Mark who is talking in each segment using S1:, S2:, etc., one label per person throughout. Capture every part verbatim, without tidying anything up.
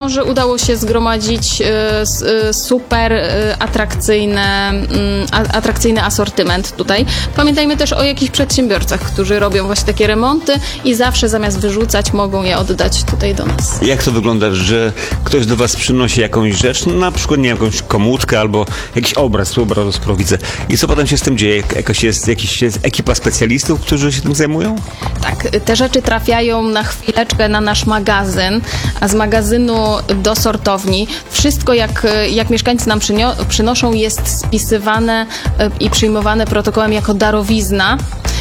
S1: że udało się zgromadzić super atrakcyjny, atrakcyjny asortyment tutaj. Pamiętajmy też o jakichś przedsiębiorcach, którzy robią właśnie takie remonty i zawsze zamiast wyrzucać, mogą je oddać tutaj do nas.
S2: Jak to wygląda, że ktoś do was przynosi jakąś rzecz, no na przykład nie jakąś komórkę albo jakiś obraz, tu obrazu skoro widzę. I co potem się z tym dzieje? Jakaś jest, jakiś jest ekipa specjalistów, którzy się tym zajmują?
S1: Tak, te rzeczy trafiają na chwileczkę na nasz magazyn, a z magazynu do sortowni. Wszystko, jak, jak mieszkańcy nam przynio- przynoszą, jest spisywane i przyjmowane protokołem jako darowizna,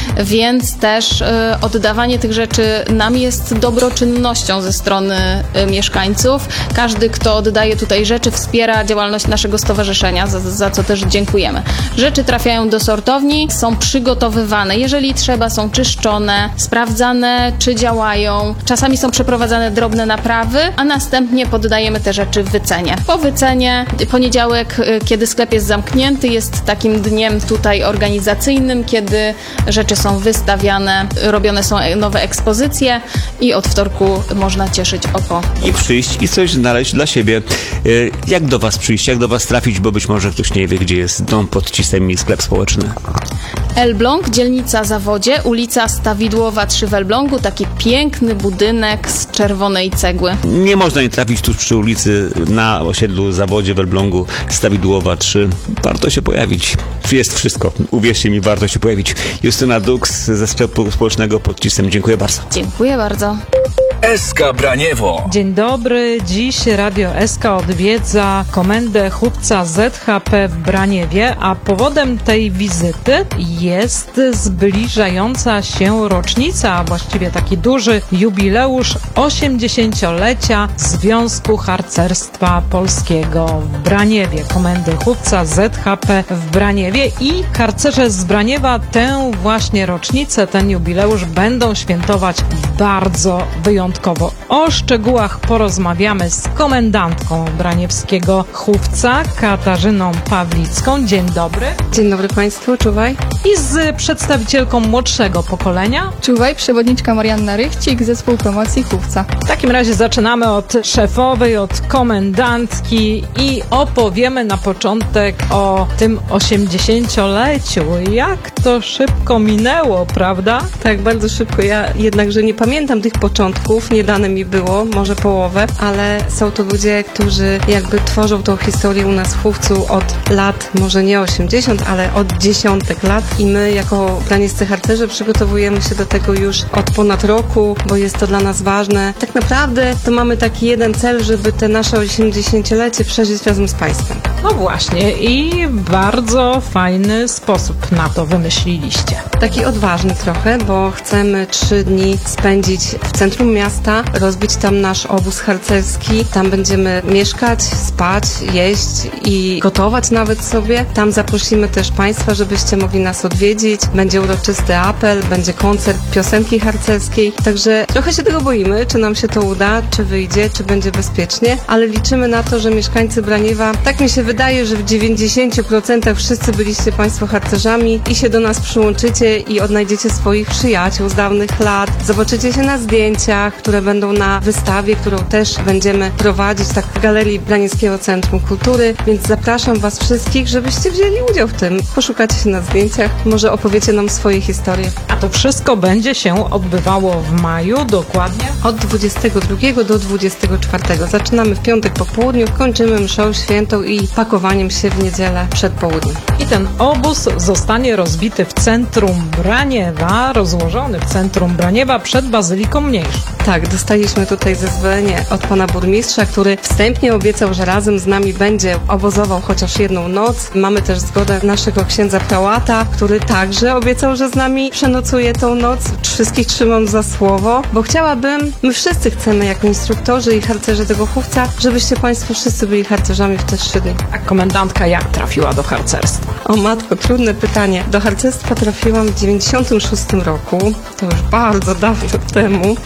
S1: więc też oddawanie tych rzeczy nam jest dobroczynnością ze strony mieszkańców. Każdy, kto oddaje tutaj rzeczy, wspiera działalność naszego stowarzyszenia, za, za co też dziękujemy. Rzeczy trafiają do sortowni, są przygotowywane. Jeżeli trzeba, są czyszczone, sprawdzane, czy działają. Czasami są przeprowadzane drobne naprawy, a następnie poddajemy te rzeczy wycenie. Po wycenie poniedziałek, kiedy sklep jest zamknięty, jest takim dniem tutaj organizacyjnym, kiedy rzeczy są wystawiane, robione są nowe ekspozycje i od wtorku można cieszyć oko.
S2: I przyjść i coś znaleźć dla siebie. Jak do was przyjść, jak do was trafić, bo być może ktoś nie wie, gdzie jest dom pod Cisem i sklep społeczny.
S1: Elbląg, dzielnica Zawodzie, ulica Stawidłowa trzy w Elblągu, taki piękny budynek z czerwonej cegły.
S2: Nie można nie trafić tuż przy ulicy na osiedlu Zawodzie w Elblągu, Stawidłowa trzy. Warto się pojawić. Jest wszystko. Uwierzcie mi, warto się pojawić. Justyna Dux ze sklepu społecznego pod Cisem. Dziękuję bardzo.
S1: Dziękuję bardzo.
S3: S K Braniewo.
S4: Dzień dobry. Dziś Radio S K odwiedza komendę chłopca Z H P w Braniewie, a powodem tej wizyty jest zbliżająca się rocznica, a właściwie taki duży jubileusz osiemdziesięciolecia Związku Harcerstwa Polskiego w Braniewie. Komendy chłopca Z H P w Braniewie i harcerze z Braniewa tę właśnie rocznicę, ten jubileusz będą świętować bardzo wyjątkowo. O szczegółach porozmawiamy z komendantką braniewskiego chówca Katarzyną Pawlicką. Dzień dobry.
S5: Dzień dobry Państwu, czuwaj.
S4: I z przedstawicielką młodszego pokolenia.
S5: Czuwaj, przewodniczka Marianna Rychcik, zespół promocji chówca.
S4: W takim razie zaczynamy od szefowej, od komendantki i opowiemy na początek o tym osiemdziesięcioleciu. Jak to szybko minęło, prawda?
S5: Tak, bardzo szybko. Ja jednakże nie pamiętam tych początków, nie dane mi było, może połowę, ale są to ludzie, którzy jakby tworzą tą historię u nas w chówcu od lat, może nie osiemdziesiąt, ale od dziesiątek lat i my jako braniewscy harcerze przygotowujemy się do tego już od ponad roku, bo jest to dla nas ważne. Tak naprawdę to mamy taki jeden cel, żeby te nasze osiemdziesięciolecie przeżyć razem z Państwem.
S4: No właśnie i bardzo fajny sposób na to wymyśliliście.
S5: Taki odważny trochę, bo chcemy trzy dni spędzić w centrum miasta, rozbić tam nasz obóz harcerski. Tam będziemy mieszkać, spać, jeść i gotować nawet sobie. Tam zaprosimy też Państwa, żebyście mogli nas odwiedzić. Będzie uroczysty apel, będzie koncert piosenki harcerskiej. Także trochę się tego boimy, czy nam się to uda, czy wyjdzie, czy będzie bezpiecznie, ale liczymy na to, że mieszkańcy Braniewa, tak mi się wydaje, że w dziewięćdziesięciu procentach wszyscy byliście Państwo harcerzami i się do nas przyłączycie i odnajdziecie swoich przyjaciół z dawnych lat. Zobaczycie się na zdjęciach, które będą na wystawie, którą też będziemy prowadzić tak w Galerii Braniewskiego Centrum Kultury, więc zapraszam Was wszystkich, żebyście wzięli udział w tym. Poszukacie się na zdjęciach, może opowiecie nam swoje historie.
S4: A to wszystko będzie się odbywało w maju, dokładnie?
S5: Od dwudziestego drugiego do dwudziestego czwartego. Zaczynamy w piątek po południu, kończymy mszą świętą i pakowaniem się w niedzielę przed południem.
S4: I ten obóz zostanie rozbity w centrum Braniewa, rozłożony w centrum Braniewa przed Bazyliką Mniejszą.
S5: Tak, dostaliśmy tutaj zezwolenie od pana burmistrza, który wstępnie obiecał, że razem z nami będzie obozował chociaż jedną noc. Mamy też zgodę naszego księdza prałata, który także obiecał, że z nami przenocuje tą noc. Wszystkich trzymam za słowo, bo chciałabym, my wszyscy chcemy jako instruktorzy i harcerze tego chówca, żebyście Państwo wszyscy byli harcerzami w te trzy dni.
S4: A komendantka jak trafiła do harcerstwa?
S5: O matko, trudne pytanie. Do harcerstwa trafiłam w dziewięćdziesiątym szóstym roku, to już bardzo dawno temu. Też duża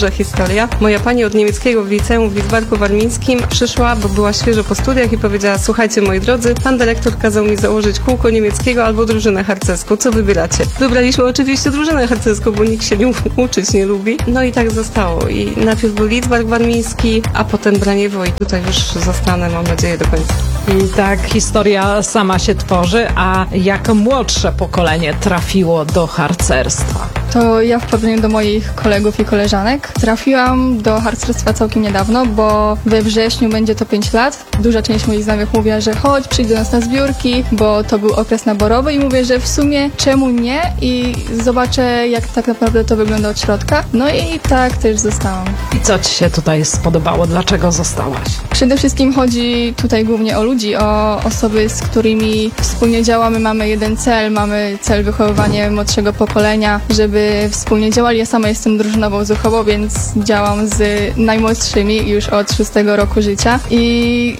S5: za historia. Moja pani od niemieckiego w liceum w Lidzbarku Warmińskim przyszła, bo była świeżo po studiach i powiedziała: słuchajcie, moi drodzy, pan dyrektor kazał mi założyć kółko niemieckiego albo drużynę harcerską. Co wybieracie? Wybraliśmy oczywiście drużynę harcerską, bo nikt się nie uczyć nie lubi. No i tak zostało. I najpierw był Lidzbark Warmiński, a potem Braniewo i tutaj już zostanę, mam nadzieję, do końca.
S4: I tak historia sama się tworzy, a jak młodsze pokolenie trafiło do harcerstwa?
S6: To ja w porównaniu do moich kolegów i koleżanek trafiłam do harcerstwa całkiem niedawno, bo we wrześniu będzie to pięć lat. Duża część moich znajomych mówiła, że chodź, przyjdź do nas na zbiórki, bo to był okres naborowy i mówię, że w sumie czemu nie i zobaczę, jak tak naprawdę to wygląda od środka. No i tak też zostałam.
S4: I co ci się tutaj spodobało? Dlaczego zostałaś?
S6: Przede wszystkim chodzi tutaj głównie o ludzi, o osoby, z którymi wspólnie działamy. Mamy jeden cel, mamy cel wychowywania młodszego pokolenia, żeby wspólnie działali. Ja sama jestem drużynową zuchową, więc działam z najmłodszymi już od szóstego roku życia i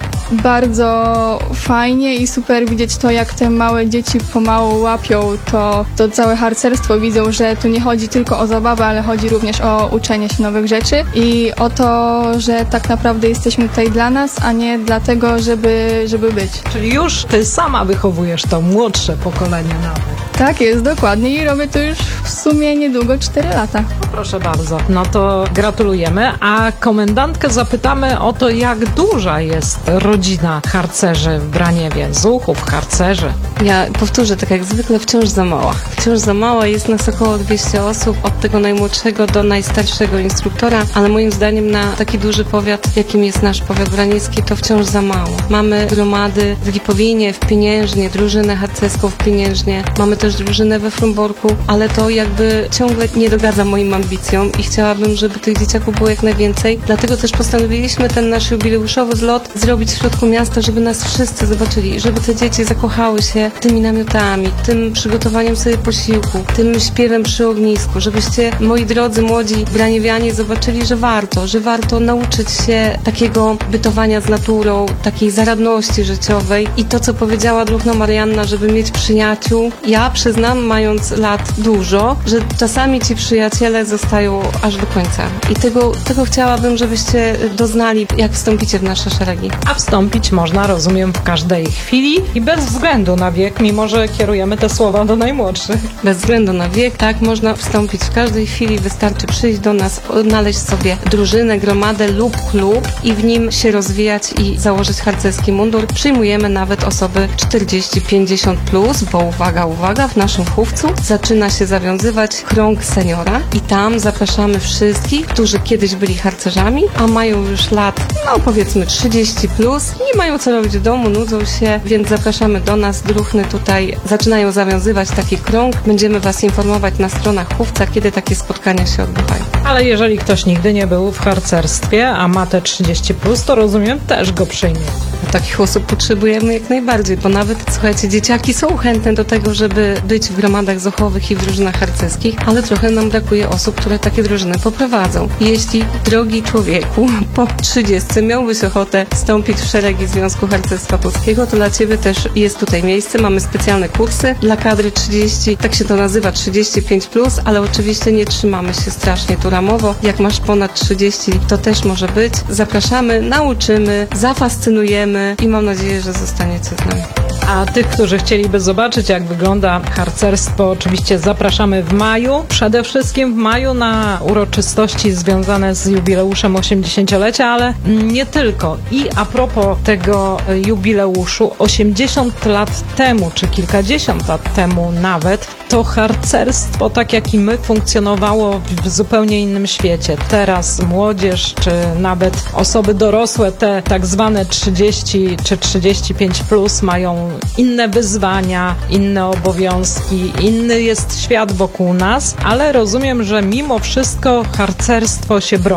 S6: bardzo fajnie i super widzieć to, jak te małe dzieci pomału łapią to, to całe harcerstwo. Widzą, że tu nie chodzi tylko o zabawę, ale chodzi również o uczenie się nowych rzeczy i o to, że tak naprawdę jesteśmy tutaj dla nas, a nie dlatego, żeby, żeby być.
S4: Czyli już ty sama wychowujesz to młodsze pokolenie nawet.
S6: Tak jest, dokładnie i robię to już w sumie niedługo cztery lata.
S4: Proszę bardzo. No to gratulujemy, a komendantkę zapytamy o to, jak duża jest rodzina harcerzy w Braniewie, zuchów, harcerzy.
S5: Ja powtórzę, tak jak zwykle, wciąż za mała. Wciąż za mała, jest nas około dwieście osób, od tego najmłodszego do najstarszego instruktora, ale moim zdaniem na taki duży powiat, jakim jest nasz powiat branieński, to wciąż za mało. Mamy gromady w Lipowinie, w Pieniężnie, drużynę harcerską w Pieniężnie, mamy też drużynę we Fromborku, ale to jakby ciągle nie dogadza moim ambicjom i chciałabym, żeby tych dzieciaków było jak najwięcej. Dlatego też postanowiliśmy ten nasz jubileuszowy zlot zrobić w środku miasta, żeby nas wszyscy zobaczyli, żeby te dzieci zakochały się tymi namiotami, tym przygotowaniem sobie posiłku, tym śpiewem przy ognisku, żebyście, moi drodzy młodzi braniewianie, zobaczyli, że warto, że warto nauczyć się takiego bytowania z naturą, takiej zaradności życiowej i to, co powiedziała druhna Marianna, żeby mieć przyjaciół. Ja przyznam, mając lat dużo, że czasami ci przyjaciele zostają aż do końca. I tego, tego chciałabym, żebyście doznali, jak wstąpicie w nasze szeregi.
S4: A wstąpić można, rozumiem, w każdej chwili i bez względu na wiek, mimo że kierujemy te słowa do najmłodszych.
S5: Bez względu na wiek, tak, można wstąpić w każdej chwili, wystarczy przyjść do nas, odnaleźć sobie drużynę, gromadę lub klub i w nim się rozwijać i założyć harcerski mundur. Przyjmujemy nawet osoby czterdzieści pięćdziesiąt plus, bo uwaga, uwaga, w naszym chówcu zaczyna się zawiązywać krąg seniora i tam zapraszamy wszystkich, którzy kiedyś byli harcerzami, a mają już lat, no powiedzmy trzydzieści plus, nie mają co robić w domu, nudzą się, więc zapraszamy do nas. Druhny tutaj zaczynają zawiązywać taki krąg. Będziemy Was informować na stronach chówca, kiedy takie spotkania się odbywają.
S4: Ale jeżeli ktoś nigdy nie był w harcerstwie, a ma te trzydzieści plus, to rozumiem, też go przyjmie.
S5: Takich osób potrzebujemy jak najbardziej, bo nawet, słuchajcie, dzieciaki są chętne do tego, żeby być w gromadach zuchowych i w drużynach harcerskich, ale trochę nam brakuje osób, które takie drużyny poprowadzą. Jeśli, drogi człowieku, po trzydziestce miałbyś ochotę wstąpić w szeregi Związku Harcerstwa Polskiego, to dla Ciebie też jest tutaj miejsce. Mamy specjalne kursy dla kadry trzydzieści, tak się to nazywa, trzydzieści pięć plus, ale oczywiście nie trzymamy się strasznie tu ramowo. Jak masz ponad trzydzieści, to też może być. Zapraszamy, nauczymy, zafascynujemy i mam nadzieję, że zostaniecie z nami.
S4: A tych, którzy chcieliby zobaczyć, jak wygląda harcerstwo, oczywiście zapraszamy w maju. Przede wszystkim w maju na uroczystości związane z jubileuszem osiemdziesięciolecia, ale nie tylko. I a propos tego jubileuszu, osiemdziesiąt lat temu, czy kilkadziesiąt lat temu nawet, to harcerstwo, tak jak i my, funkcjonowało w zupełnie innym świecie. Teraz młodzież, czy nawet osoby dorosłe, te tak zwane trzydzieści czy trzydzieści pięć plus, mają inne wyzwania, inne obowiązki, inny jest świat wokół nas, ale rozumiem, że mimo wszystko harcerstwo się broni.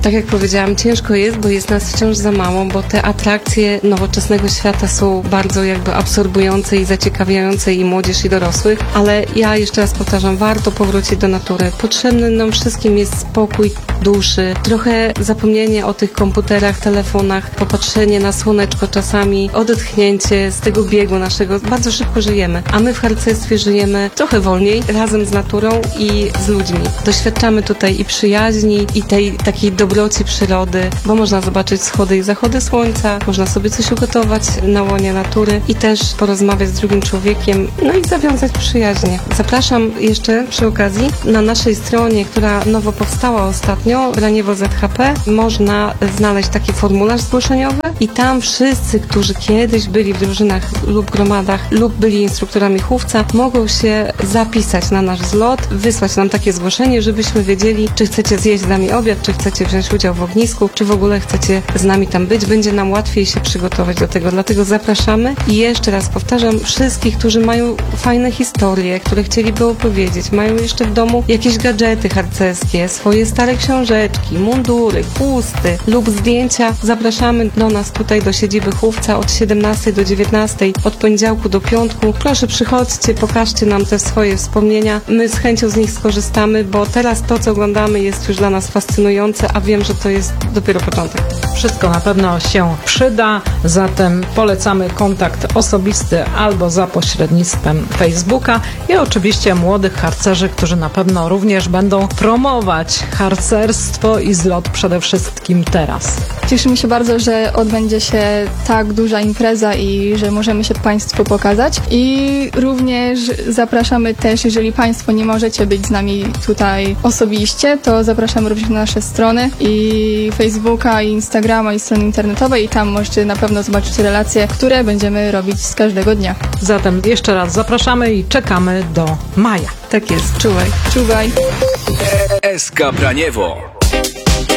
S5: Tak jak powiedziałam, ciężko jest, bo jest nas wciąż za mało, bo te atrakcje nowoczesnego świata są bardzo jakby absorbujące i zaciekawiające i młodzież, i dorosłych, ale ja jeszcze raz powtarzam, warto powrócić do natury. Potrzebny nam wszystkim jest spokój duszy, trochę zapomnienie o tych komputerach, telefonach, popatrzenie na słoneczko czasami, odetchnięcie z tego biegu naszego. Bardzo szybko żyjemy, a my w harcerstwie żyjemy trochę wolniej, razem z naturą i z ludźmi. Doświadczamy tutaj i przyjaźni, i tej takiej dobroci przyrody, bo można zobaczyć wschody i zachody słońca, można sobie coś ugotować na łonie natury i też porozmawiać z drugim człowiekiem, no i zawiązać przyjaźnie. Zapraszam jeszcze przy okazji na naszej stronie, która nowo powstała ostatnio, Braniewo Z H P, można znaleźć taki formularz zgłoszeniowy i tam wszyscy, którzy kiedyś byli w drużynach lub gromadach lub byli instruktorami chówca, mogą się zapisać na nasz zlot, wysłać nam takie zgłoszenie, żebyśmy wiedzieli, czy chcecie zjeść z nami obiad, czy chcecie wziąć udział w ognisku, czy w ogóle chcecie z nami tam być. Będzie nam łatwiej się przygotować do tego, dlatego zapraszamy i jeszcze raz powtarzam, wszystkich, którzy mają fajne historie, które chcieliby opowiedzieć, mają jeszcze w domu jakieś gadżety harcerskie, swoje stare książeczki, mundury, chusty lub zdjęcia, zapraszamy do nas tutaj do siedziby chówca od siedemnastej do dziewiętnastej, od poniedziałku do piątku. Proszę przychodźcie, pokażcie nam te swoje wspomnienia. My z chęcią z nich skorzystamy, bo teraz to, co oglądamy, jest już dla nas fascynujące, a wiem, że to jest dopiero początek.
S4: Wszystko na pewno się przyda, zatem polecamy kontakt osobisty albo za pośrednictwem Facebooka i oczywiście młodych harcerzy, którzy na pewno również będą promować harcerstwo i zlot przede wszystkim teraz.
S6: Cieszymy się bardzo, że odbędzie się tak duża impreza i że możemy się Państwu pokazać. I również zapraszamy też, jeżeli Państwo nie możecie być z nami tutaj osobiście, to zapraszamy również na nasze strony i Facebooka, i Instagrama, i strony internetowe i tam możecie na pewno zobaczyć relacje, które będziemy robić z każdego dnia.
S4: Zatem jeszcze raz zapraszamy i czekamy do maja.
S5: Tak jest, czuwaj.
S6: Czuwaj!
S3: S K Braniewo.